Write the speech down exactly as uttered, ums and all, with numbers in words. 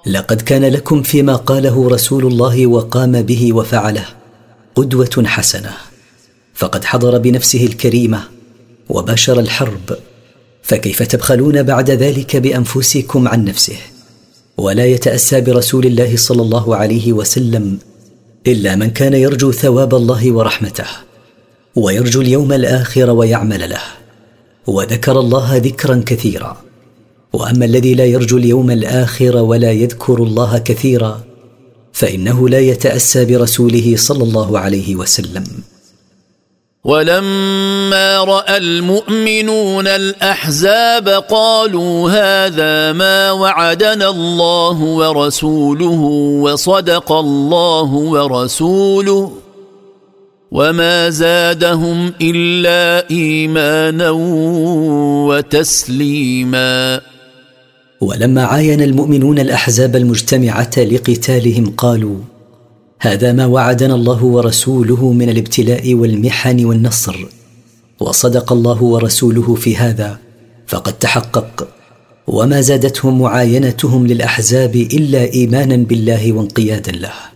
لقد كان لكم فيما قاله رسول الله وقام به وفعله قدوة حسنة، فقد حضر بنفسه الكريمة وباشر الحرب، فكيف تبخلون بعد ذلك بأنفسكم عن نفسه؟ ولا يتأسى برسول الله صلى الله عليه وسلم إلا من كان يرجو ثواب الله ورحمته، ويرجو اليوم الآخر ويعمل له، وذكر الله ذكرا كثيرا. وأما الذي لا يرجو اليوم الآخر ولا يذكر الله كثيرا فإنه لا يتأسى برسوله صلى الله عليه وسلم. ولما رأى المؤمنون الأحزاب قالوا هذا ما وعدنا الله ورسوله وصدق الله ورسوله وما زادهم إلا إيمانا وتسليما. ولما عاين المؤمنون الأحزاب المجتمعة لقتالهم قالوا هذا ما وعدنا الله ورسوله من الابتلاء والمحن والنصر، وصدق الله ورسوله في هذا فقد تحقق، وما زادتهم معاينتهم للأحزاب إلا إيمانا بالله وانقيادا له.